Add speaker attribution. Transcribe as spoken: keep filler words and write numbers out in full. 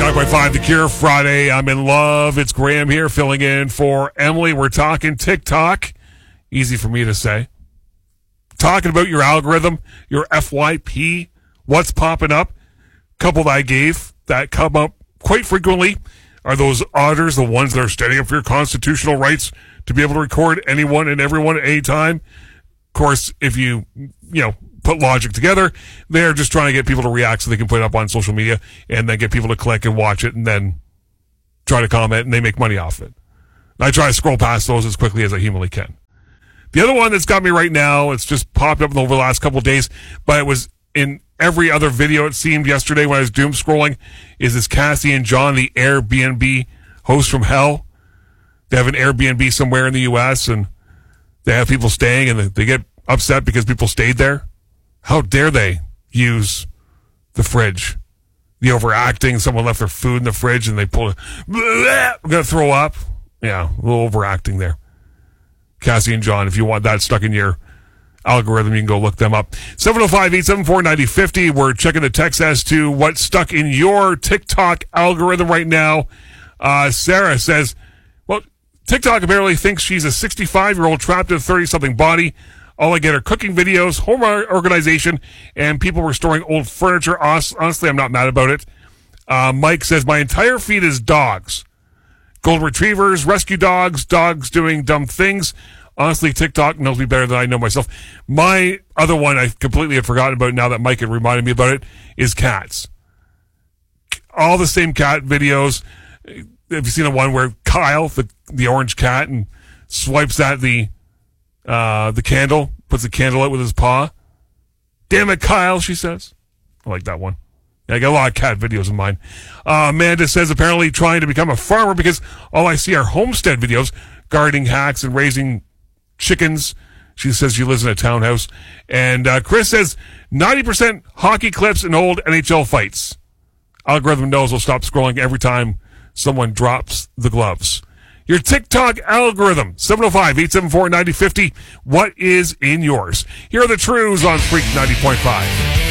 Speaker 1: nine point five The Cure, Friday. I'm in love. It's Graham here filling in for Emily. We're talking TikTok. Easy for me to say. Talking about your algorithm, your F Y P, what's popping up. Couple that I gave that come up quite frequently are those otters, the ones that are standing up for your constitutional rights to be able to record anyone and everyone at any time. Of course, if you, you know, put logic together, they're just trying to get people to react so they can put it up on social media and then get people to click and watch it and then try to comment, and they make money off it. I try to scroll past those as quickly as I humanly can. The other one that's got me right now, it's just popped up over the last couple of days, but it was in every other video it seemed yesterday when I was doom scrolling, is this Cassie and John, the Airbnb host from hell. They have an Airbnb somewhere in the U S and they have people staying and they get upset because people stayed there. How dare they use the fridge? The overacting, someone left their food in the fridge and they pull it. I'm going to throw up. Yeah, a little overacting there. Cassie and John, if you want that stuck in your algorithm, you can go look them up. seven oh five, eight seven four, nine oh five oh. We're checking the text as to what's stuck in your TikTok algorithm right now. Uh, Sarah says, well, TikTok apparently thinks she's a sixty-five-year-old trapped in a thirty-something body. All I get are cooking videos, home organization, and people restoring old furniture. Honestly, I'm not mad about it. Uh, Mike says, my entire feed is dogs. Golden retrievers, rescue dogs, dogs doing dumb things. Honestly, TikTok knows me better than I know myself. My other one I completely have forgotten about now that Mike had reminded me about it is cats. All the same cat videos. Have you seen the one where Kyle, the, the orange cat, and swipes at the Uh, the candle, puts the candle out with his paw. Damn it, Kyle, she says. I like that one. Yeah, I got a lot of cat videos in mine. Uh, Amanda says apparently trying to become a farmer because all I see are homestead videos, gardening hacks and raising chickens. She says she lives in a townhouse. And uh, Chris says ninety percent hockey clips and old N H L fights. Algorithm knows will stop scrolling every time someone drops the gloves. Your TikTok algorithm, seven oh five, eight seven four, nine oh five oh. What is in yours? Here are the truths on Freak ninety point five.